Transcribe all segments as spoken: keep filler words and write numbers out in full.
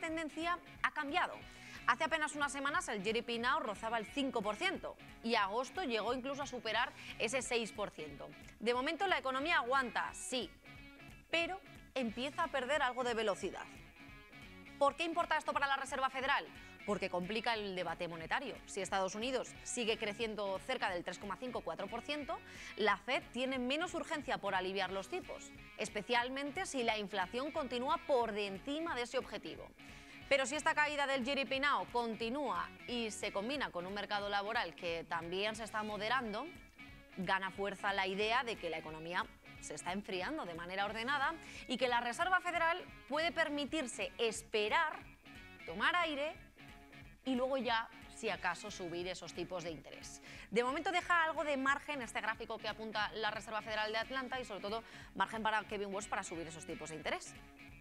tendencia ha cambiado. Hace apenas unas semanas el G D P Now rozaba el cinco por ciento y agosto llegó incluso a superar ese seis por ciento. De momento la economía aguanta, sí, pero empieza a perder algo de velocidad. ¿Por qué importa esto para la Reserva Federal? Porque complica el debate monetario. Si Estados Unidos sigue creciendo cerca del tres coma cinco a cuatro por ciento, la Fed tiene menos urgencia por aliviar los tipos, especialmente si la inflación continúa por encima de ese objetivo. Pero si esta caída del G D P Now continúa y se combina con un mercado laboral que también se está moderando, gana fuerza la idea de que la economía se está enfriando de manera ordenada y que la Reserva Federal puede permitirse esperar, tomar aire y luego ya, si acaso, subir esos tipos de interés. De momento deja algo de margen este gráfico que apunta la Reserva Federal de Atlanta y sobre todo margen para Kevin Walsh para subir esos tipos de interés.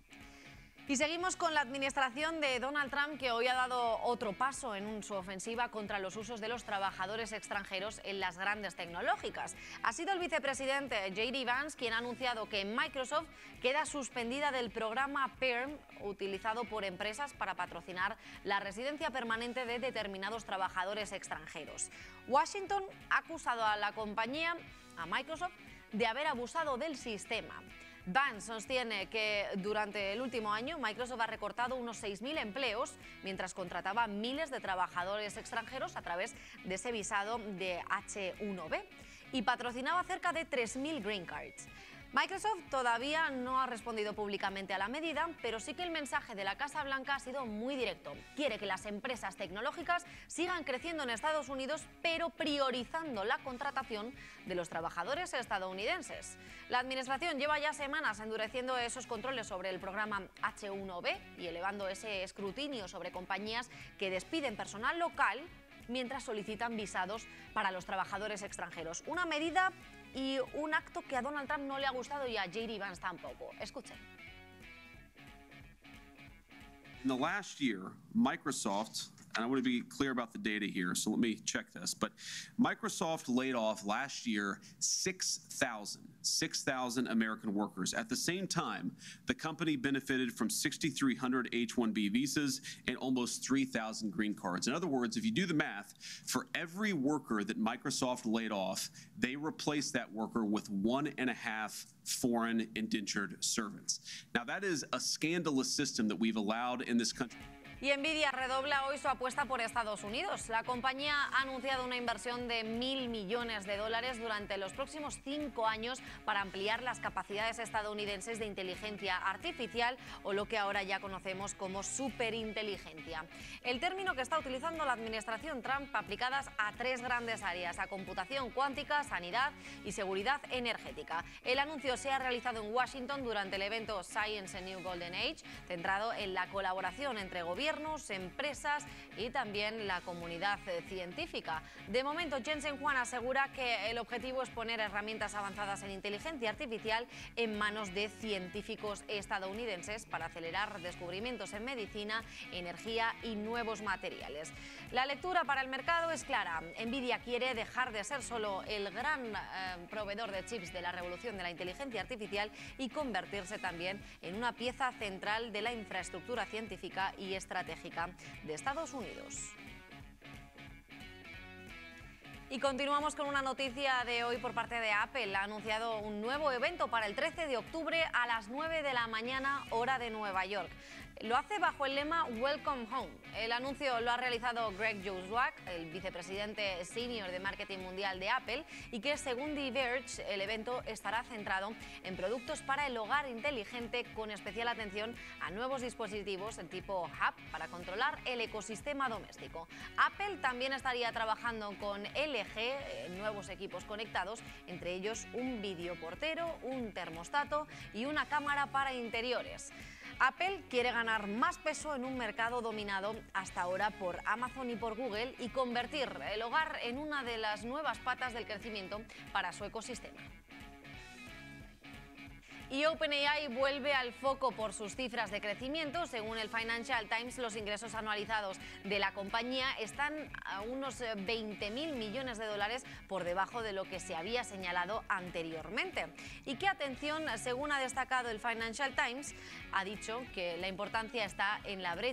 Y seguimos con la administración de Donald Trump, que hoy ha dado otro paso en su ofensiva contra los usos de los trabajadores extranjeros en las grandes tecnológicas. Ha sido el vicepresidente J D Vance quien ha anunciado que Microsoft queda suspendida del programa P E R M utilizado por empresas para patrocinar la residencia permanente de determinados trabajadores extranjeros. Washington ha acusado a la compañía, a Microsoft, de haber abusado del sistema. Vance sostiene que durante el último año Microsoft ha recortado unos seis mil empleos mientras contrataba miles de trabajadores extranjeros a través de ese visado de H uno B y patrocinaba cerca de tres mil green cards. Microsoft todavía no ha respondido públicamente a la medida, pero sí que el mensaje de la Casa Blanca ha sido muy directo. Quiere que las empresas tecnológicas sigan creciendo en Estados Unidos, pero priorizando la contratación de los trabajadores estadounidenses. La administración lleva ya semanas endureciendo esos controles sobre el programa H uno B y elevando ese escrutinio sobre compañías que despiden personal local mientras solicitan visados para los trabajadores extranjeros. Una medida y un acto que a Donald Trump no le ha gustado y a J D Vance tampoco. Escuchen. In the last year, Microsoft, and I want to be clear about the data here, so let me check this, but Microsoft laid off last year six thousand, six thousand American workers. At the same time, the company benefited from six thousand three hundred H one B visas and almost three thousand green cards. In other words, if you do the math, for every worker that Microsoft laid off, they replaced that worker with one and a half foreign indentured servants. Now, that is a scandalous system that we've allowed in this country. Y Nvidia redobla hoy su apuesta por Estados Unidos. La compañía ha anunciado una inversión de mil millones de dólares durante los próximos cinco años para ampliar las capacidades estadounidenses de inteligencia artificial o lo que ahora ya conocemos como superinteligencia. El término que está utilizando la administración Trump aplicadas a tres grandes áreas: a computación cuántica, sanidad y seguridad energética. El anuncio se ha realizado en Washington durante el evento Science and New Golden Age, centrado en la colaboración entre gobiernos, empresas y también la comunidad científica. De momento, Jensen Huang asegura que el objetivo es poner herramientas avanzadas en inteligencia artificial en manos de científicos estadounidenses para acelerar descubrimientos en medicina, energía y nuevos materiales. La lectura para el mercado es clara. Nvidia quiere dejar de ser solo el gran eh, proveedor de chips de la revolución de la inteligencia artificial y convertirse también en una pieza central de la infraestructura científica y estratégica de Estados Unidos. Y continuamos con una noticia de hoy por parte de Apple. Ha anunciado un nuevo evento para el trece de octubre a las nueve de la mañana, hora de Nueva York. Lo hace bajo el lema Welcome Home. El anuncio lo ha realizado Greg Jouswak, el vicepresidente senior de marketing mundial de Apple, y que según Diverge el evento estará centrado en productos para el hogar inteligente con especial atención a nuevos dispositivos tipo Hub para controlar el ecosistema doméstico. Apple también estaría trabajando con L G en nuevos equipos conectados, entre ellos un videoportero, un termostato y una cámara para interiores. Apple quiere ganar más peso en un mercado dominado hasta ahora por Amazon y por Google y convertir el hogar en una de las nuevas patas del crecimiento para su ecosistema. Y OpenAI vuelve al foco por sus cifras de crecimiento. Según el Financial Times, los ingresos anualizados de la compañía están a unos veinte mil millones de dólares por debajo de lo que se había señalado anteriormente. Y que, atención, según ha destacado el Financial Times, ha dicho que la importancia está en la brecha